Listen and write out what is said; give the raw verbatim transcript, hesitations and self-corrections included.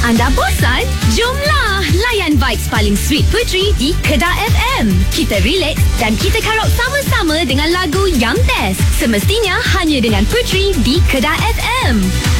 Anda bosan? Jomlah layan vibes paling sweet Puteri di Kedah F M. Kita relax dan kita karaoke sama-sama dengan lagu yang best. Semestinya hanya dengan Puteri di Kedah F M.